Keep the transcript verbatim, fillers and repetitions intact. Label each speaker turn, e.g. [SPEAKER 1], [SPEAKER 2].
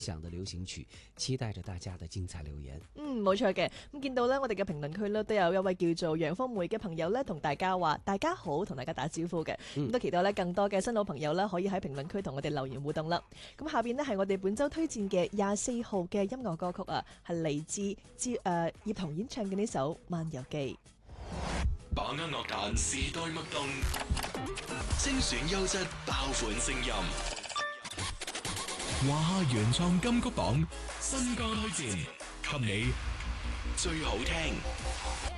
[SPEAKER 1] 想的流行曲，期待着大家的精彩留言。
[SPEAKER 2] 嗯，冇錯嘅。咁見到咧，我哋嘅評論區咧都有一位叫做楊豐梅嘅朋友咧，同大家話大家好，同大家打招呼嘅。咁、嗯、都期待咧更多嘅新老朋友咧，可以喺評論區同我哋留言互動啦。咁下邊呢，係我哋本周推薦嘅廿四號嘅音樂歌曲啊，係嚟自之誒葉童演唱嘅呢首《漫遊記》。
[SPEAKER 3] 把握樂壇時代脈動，精選優質爆款聲音。華夏原創金曲榜新歌推薦，給你最好聽。